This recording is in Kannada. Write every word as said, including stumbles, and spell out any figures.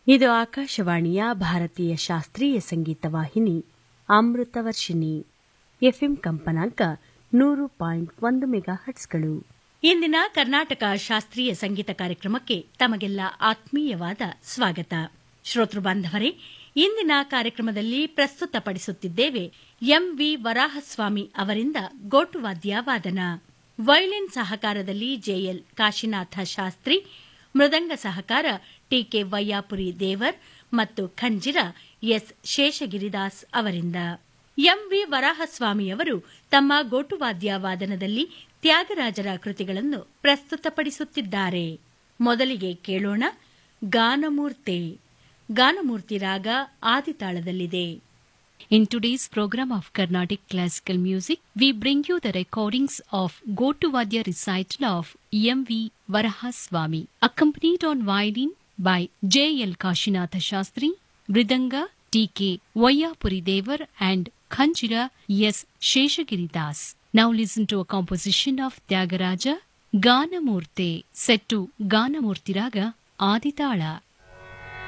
ಇದು ಆಕಾಶವಾಣಿಯ ಭಾರತೀಯ ಶಾಸ್ತ್ರೀಯ ಸಂಗೀತ ವಾಹಿನಿ ಅಮೃತವರ್ಷಿಣಿ ಎಫ್ಎಂ ಕಂಪನಾಂಕ ನೂರು ಪಾಯಿಂಟ್ ಒಂದು ಮೆಗಾ ಹಟ್ಸ್ಗಳು. ಇಂದಿನ ಕರ್ನಾಟಕ ಶಾಸ್ತ್ರೀಯ ಸಂಗೀತ ಕಾರ್ಯಕ್ರಮಕ್ಕೆ ತಮಗೆಲ್ಲ ಆತ್ಮೀಯವಾದ ಸ್ವಾಗತ. ಶ್ರೋತೃ ಬಾಂಧವರೇ, ಇಂದಿನ ಕಾರ್ಯಕ್ರಮದಲ್ಲಿ ಪ್ರಸ್ತುತಪಡಿಸುತ್ತಿದ್ದೇವೆ ಎಂವಿ ವರಾಹಸ್ವಾಮಿ ಅವರಿಂದ ಗೋಟುವಾದ್ಯ ವಾದನ. ವಯಲಿನ್ ಸಹಕಾರದಲ್ಲಿ ಜೆಎಲ್ ಕಾಶಿನಾಥ ಶಾಸ್ತ್ರಿ, ಮೃದಂಗ ಸಹಕಾರ ಟಿಕೆ ವೈಯಾಪುರಿ ದೇವರ್ ಮತ್ತು ಖಂಜಿರ ಎಸ್ ಶೇಷಗಿರಿದಾಸ್ ಅವರಿಂದ. ಎಂವಿ ವರಾಹಸ್ವಾಮಿಯವರು ತಮ್ಮ ಗೋಟುವಾದ್ಯ ವಾದನದಲ್ಲಿ ತ್ಯಾಗರಾಜರ ಕೃತಿಗಳನ್ನು ಪ್ರಸ್ತುತಪಡಿಸುತ್ತಿದ್ದಾರೆ. ಮೊದಲಿಗೆ ಕೇಳೋಣ ಗಾನಮೂರ್ತಿ. ಗಾನಮೂರ್ತಿ ರಾಗ ಆದಿತಾಳದಲ್ಲಿದೆ. In today's program of Carnatic Classical Music, we bring you the recordings of Gotuvadya recital of M V Varahaswamy, accompanied on violin by J L Kashinatha Shastri, Mridanga T K Vayapuri Devar and Khanjira S Sheshagiridas. Now listen to a composition of Tyagaraja, Ganamurte, set to Ganamurti Raga Aditala.